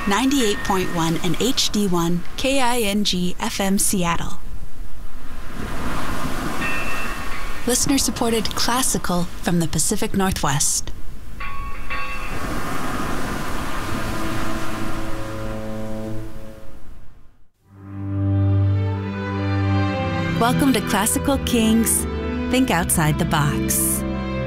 98.1 and HD1 KING FM Seattle. Listener-supported classical from the Pacific Northwest. Welcome to Classical Kings Think Outside the Box.